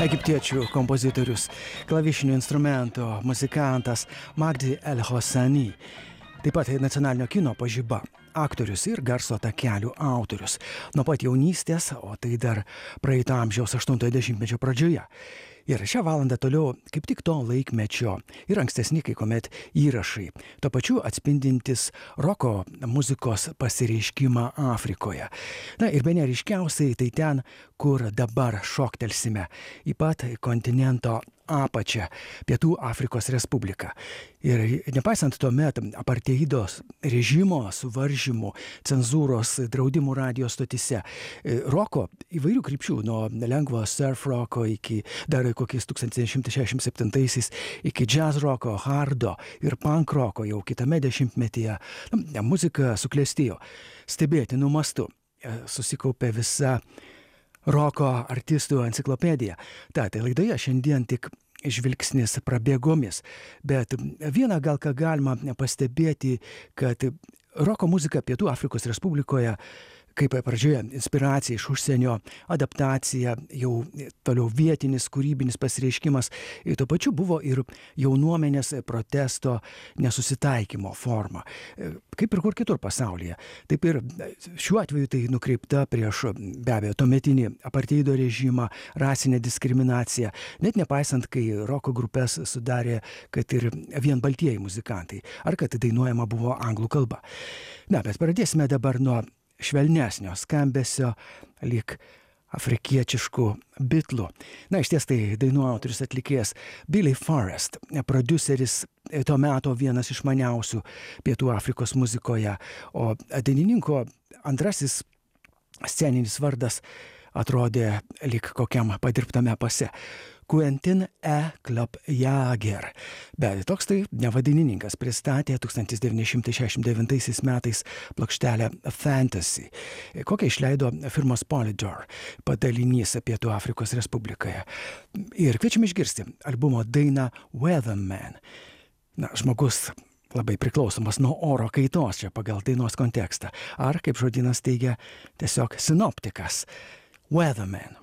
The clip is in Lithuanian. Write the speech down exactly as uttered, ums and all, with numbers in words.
egiptiečių kompozitorius, klavišinių instrumentų muzikantas Magdi El-Hossani. Taip pat nacionalinio kino pažiba, aktorius ir garso takelių autorius. Nuo pat jaunystės, o tai dar praeito amžiaus aštuntojo dešimtmečio pradžioje. Ir šią valandą toliau kaip tik to laikmečio ir ankstesni kai kuomet įrašai, tuo pačiu atspindintis roko muzikos pasireiškimą Afrikoje. Na ir bene ryškiausiai tai ten, kur dabar šoktelsime į pat kontinento apačią, Pietų Afrikos Respubliką. Ir nepaisant tuomet apartheidos režimo suvaržymų, cenzūros, draudimų radijo stotyse, roko įvairių krypčių, nuo lengvo surf roko iki dar kokiais tūkstantis devyni šimtai šešiasdešimt septintaisiais iki jazz roko, hardo ir punk roko jau kitame dešimtmetyje, na, muzika suklestėjo stebėtinų mastų. Susikaupė visa roko artistų enciklopedija. Ta, tai laidoje šiandien tik žvilgsnis prabėgomis, bet vieną gal ką galima pastebėti, kad roko muzika Pietų Afrikos Respublikoje, kaip pradžioje inspiracija iš užsienio, adaptacija, jau toliau vietinis kūrybinis pasireiškimas, ir tuo pačiu buvo ir jaunuomenės protesto nesusitaikymo forma. Kaip ir kur kitur pasaulyje. Taip ir šiuo atveju tai nukreipta prieš be abejo tuometinį apartheido režimą, rasinę diskriminaciją, net nepaisant, kai roko grupės sudarė, kad ir vien baltieji muzikantai, ar kad dainuojama buvo anglų kalba. Na, bet pradėsime dabar nuo švelnesnio skambesio, lyg afrikiečiškų bitlų. Na, iš ties tai dainų autorius atlikėjas Billy Forrest, prodiuseris to meto vienas išmaniausių Pietų Afrikos muzikoje, o dainininko antrasis sceninis vardas atrodė lyg kokiam padirbtame pase. Quentin E. Klopjager. Bet toks tai nevadinininkas pristatė tūkstantis devyni šimtai šešiasdešimt devintaisiais metais plokštelę Fantasy, kokią išleido firmos Polydor padalinys Pietų Afrikos Respublikoje. Ir kviečiam išgirsti albumo dainą Weatherman. Na, žmogus labai priklausomas nuo oro kaitos čia pagal dainos kontekstą. Ar, kaip žodynas teigia, tiesiog sinoptikas. Weatherman.